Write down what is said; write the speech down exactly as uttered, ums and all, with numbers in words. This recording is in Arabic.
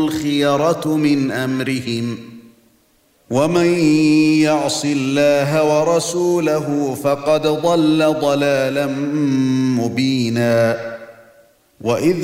الخيرة من أمرهم ومن يعص الله ورسوله فقد ضل ضلالا مبينا وإذ